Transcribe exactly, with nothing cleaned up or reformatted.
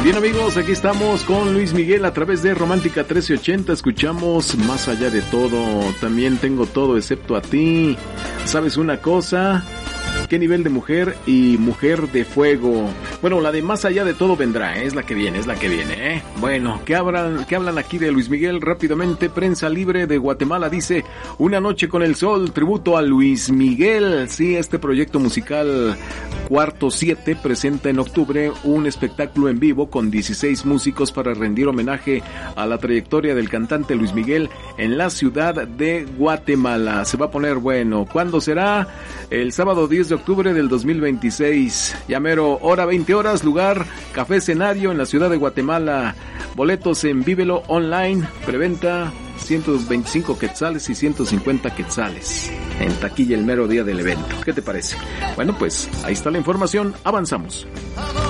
Bien amigos, aquí estamos con Luis Miguel a través de Romántica trece ochenta. Escuchamos Más allá de todo. También tengo todo excepto a ti. ¿Sabes una cosa? ¿Qué nivel de mujer y mujer de fuego? Bueno, la de Más allá de todo vendrá, ¿eh? Es la que viene, es la que viene, ¿eh? Bueno, ¿qué hablan, qué hablan aquí de Luis Miguel? Rápidamente, Prensa Libre de Guatemala dice: Una noche con el sol, tributo a Luis Miguel. Sí, este proyecto musical Cuarto siete presenta en octubre un espectáculo en vivo con dieciséis músicos para rendir homenaje a la trayectoria del cantante Luis Miguel en la ciudad de Guatemala. Se va a poner bueno. ¿Cuándo será? El sábado diez de octubre del dos mil veintiséis. Llamero, hora veinte horas, lugar Café Escenario en la ciudad de Guatemala. Boletos en Vívelo Online, preventa ciento veinticinco quetzales y ciento cincuenta quetzales en taquilla el mero día del evento. ¿Qué te parece? Bueno, pues ahí está la información, avanzamos.